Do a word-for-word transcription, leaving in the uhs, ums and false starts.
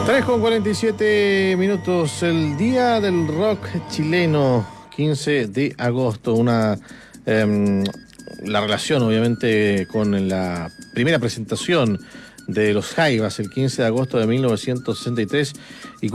tres con cuarenta y siete minutos, el día del rock chileno, quince de agosto, una eh, la relación obviamente con la primera presentación de los Jaivas el quince de agosto de mil novecientos sesenta y tres y